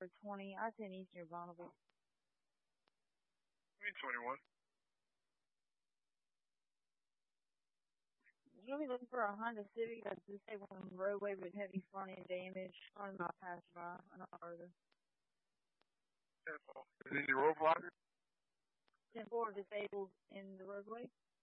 20, I-10 East near Bonneville. I mean 21. You'll be looking for a Honda Civic that's disabled on the roadway with heavy front end damage. Front not pass by, not further. Is it your road blocker? 10-4 disabled in the roadway.